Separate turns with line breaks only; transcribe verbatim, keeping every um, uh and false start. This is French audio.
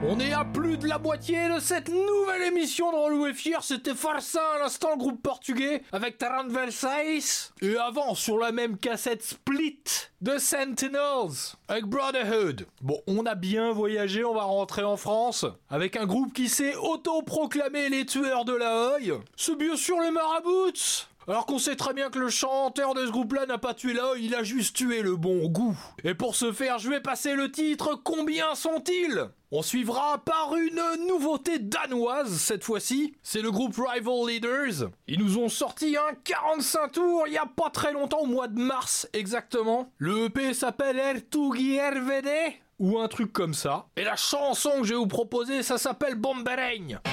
On est à plus de la moitié de cette nouvelle émission de Relou et Fier. C'était Farsa à l'instant, le groupe portugais, avec Transversais. Et avant, sur la même cassette Split de Sentinels, avec Brotherhood. Bon, on a bien voyagé, on va rentrer en France, avec un groupe qui s'est auto-proclamé les tueurs de la Hoye. C'est bien sûr les Marabouts. Alors qu'on sait très bien que le chanteur de ce groupe-là n'a pas tué la Hoye, il a juste tué le bon goût. Et pour ce faire, je vais passer le titre « Combien sont-ils » ? On suivra par une nouveauté danoise cette fois-ci. C'est le groupe Rival Leaders. Ils nous ont sorti un quarante-cinq tours il y a pas très longtemps, au mois de mars exactement. Le E P s'appelle Ertugi R V D ou un truc comme ça. Et la chanson que je vais vous proposer, ça s'appelle Bombereng.